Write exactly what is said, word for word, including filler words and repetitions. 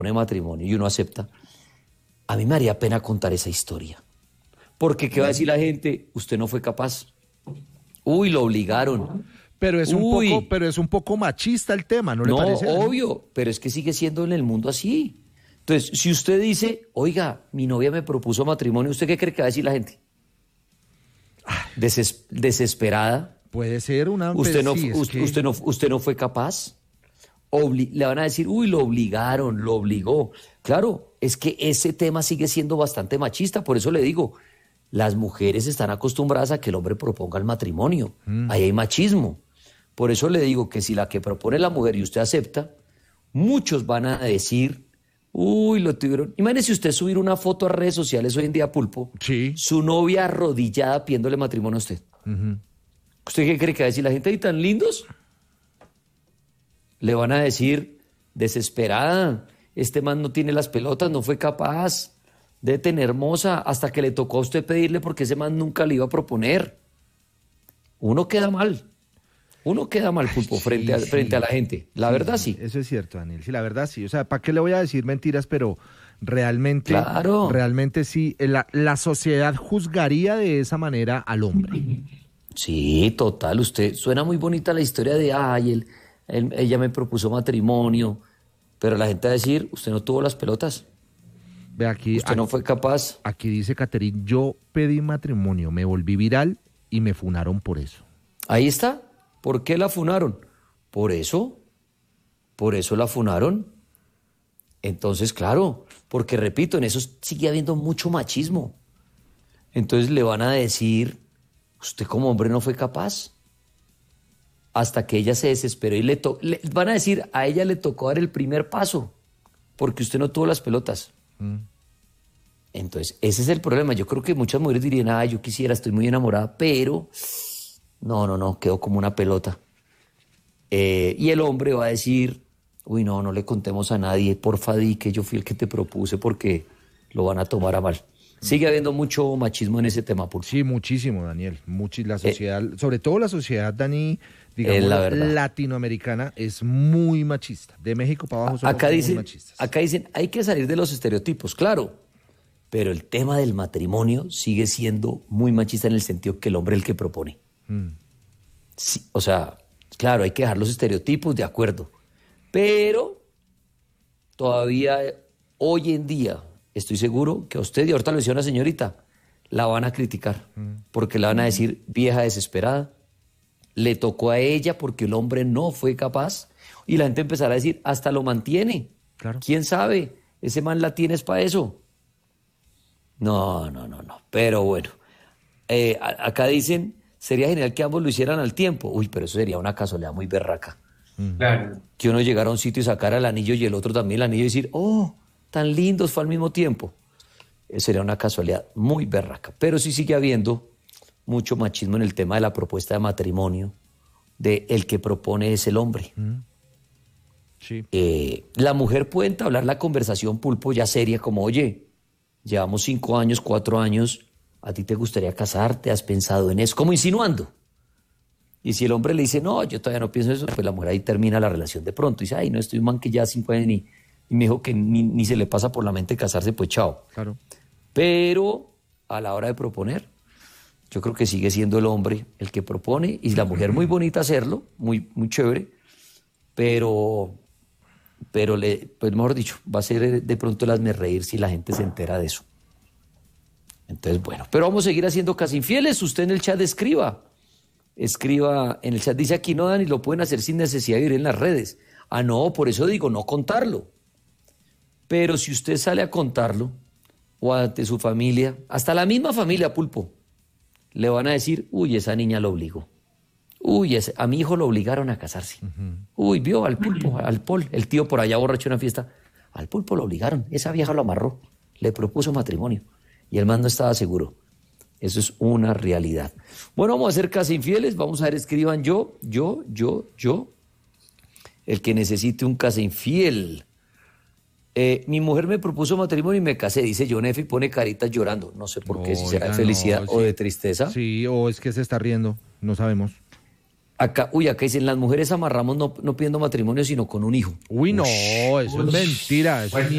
matrimonio y uno acepta, a mí me haría pena contar esa historia. Porque ¿qué va a decir la gente? Usted no fue capaz. Uy, lo obligaron. Pero es un Uy. poco, pero es un poco machista el tema, ¿no le No, parece? obvio, pero es que sigue siendo en el mundo así. Entonces, si usted dice, oiga, mi novia me propuso matrimonio, ¿usted qué cree que va a decir la gente? Deses- desesperada. Puede ser una... Usted no, sí, es usted, que- usted no, usted no fue capaz. Obli- le van a decir, uy, lo obligaron, lo obligó. Claro, es que ese tema sigue siendo bastante machista, por eso le digo, las mujeres están acostumbradas a que el hombre proponga el matrimonio. Mm. Ahí hay machismo. Por eso le digo que si la que propone la mujer y usted acepta, muchos van a decir, uy, lo tuvieron. Imagínese usted subir una foto a redes sociales hoy en día, Pulpo, Sí. su novia arrodillada pidiéndole matrimonio a usted. Ujú. ¿Usted qué cree que va a decir la gente ahí tan lindos? Le van a decir, desesperada, este man no tiene las pelotas, no fue capaz de tener hermosa hasta que le tocó a usted pedirle porque ese man nunca le iba a proponer. Uno queda mal. Uno queda mal, Pulpo, Sí, frente, a, sí. frente a la gente. La Sí, verdad, sí. Eso es cierto, Daniel. Sí, la verdad sí. O sea, ¿para qué le voy a decir mentiras? Pero realmente, Claro. realmente sí, la, la sociedad juzgaría de esa manera al hombre. Sí, total. Usted suena muy bonita la historia de, ay, él, él- ella me propuso matrimonio, pero la gente va a decir, usted no tuvo las pelotas, Ve aquí, usted no fue capaz. aquí dice Caterín, yo pedí matrimonio, me volví viral y me funaron por eso. Ahí está. ¿Por qué la funaron? Por eso. Por eso la funaron. Entonces, claro, porque repito, en eso sigue habiendo mucho machismo. Entonces le van a decir, usted como hombre no fue capaz. Hasta que ella se desesperó y le, to le van a decir, a ella le tocó dar el primer paso, porque usted no tuvo las pelotas. Mm. Entonces, ese es el problema. Yo creo que muchas mujeres dirían, ah, yo quisiera, estoy muy enamorada, pero no, no, no, quedó como una pelota. Eh, y el hombre va a decir, uy, no, no le contemos a nadie, porfa, di que yo fui el que te propuse porque lo van a tomar a mal. Sigue habiendo mucho machismo en ese tema, Pulpo. Sí, muchísimo, Daniel. Muchi- la sociedad, sobre todo la sociedad, Dani, digamos, Es la verdad. latinoamericana, es muy machista. De México para abajo somos Acá muy dicen, machistas. acá dicen, hay que salir de los estereotipos, claro, pero el tema del matrimonio sigue siendo muy machista en el sentido que el hombre es el que propone. Mm. Sí, o sea, claro, hay que dejar los estereotipos, de acuerdo, pero todavía eh, hoy en día estoy seguro que a usted, y ahorita lo decía una señorita, la van a criticar, porque le van a decir vieja desesperada, le tocó a ella porque el hombre no fue capaz, y la gente empezará a decir, hasta lo mantiene. Claro. ¿Quién sabe? Ese man la tienes para eso. No, no, no, no. Pero bueno, eh, a- acá dicen, sería genial que ambos lo hicieran al tiempo. Uy, pero eso sería una casualidad muy berraca. Claro. Que uno llegara a un sitio y sacara el anillo y el otro también el anillo y decir, oh, tan lindos, fue al mismo tiempo. Eh, sería una casualidad muy berraca. Pero sí sigue habiendo mucho machismo en el tema de la propuesta de matrimonio, de el que propone es el hombre. Sí. Eh, la mujer puede entablar la conversación, Pulpo, ya seria, como, oye, llevamos cinco años, cuatro años, ¿a ti te gustaría casarte? ¿Has pensado en eso? Como insinuando. Y si el hombre le dice, no, yo todavía no pienso eso, pues la mujer ahí termina la relación de pronto. Y dice, ay, no, estoy un man que ya cinco años ni, y me dijo que ni, ni se le pasa por la mente casarse, pues chao. Claro. Pero a la hora de proponer, yo creo que sigue siendo el hombre el que propone y la mujer muy bonita hacerlo, muy, muy chévere, pero, pero le, pues mejor dicho, va a ser de pronto el hazme reír si la gente se entera de eso. Entonces, bueno, pero vamos a seguir haciendo casi infieles. Usted en el chat escriba, escriba en el chat, dice aquí no, Dani, lo pueden hacer sin necesidad de ir en las redes. Ah, no, por eso digo, no contarlo. Pero si usted sale a contarlo, o ante su familia, hasta la misma familia, Pulpo, le van a decir, uy, esa niña lo obligó. Uy, ese, a mi hijo lo obligaron a casarse. Uh-huh. Uy, vio al Pulpo, al Pol, el tío por allá borracho en una fiesta. Al Pulpo lo obligaron, esa vieja lo amarró, le propuso matrimonio. Y el man no estaba seguro. Eso es una realidad. Bueno, vamos a hacer casi infieles, vamos a ver, escriban yo, yo, yo, yo. El que necesite un casa infiel. Eh, mi mujer me propuso matrimonio y me casé, dice John F. y pone caritas llorando. No sé por qué, si será de Oiga, felicidad no, o sí. de tristeza. Sí, o es que se está riendo, no sabemos. Acá, uy, acá dicen, las mujeres amarramos no, no pidiendo matrimonio, sino con un hijo. Uy, no, eso es mentira. Eso es